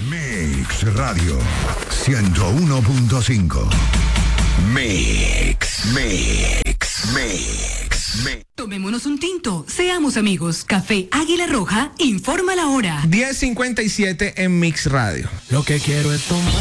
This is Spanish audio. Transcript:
Mix Radio 101.5. Mix. Tomémonos un tinto, seamos amigos. Café Águila Roja informa la hora. 10:57 en Mix Radio. Lo que quiero es tomar.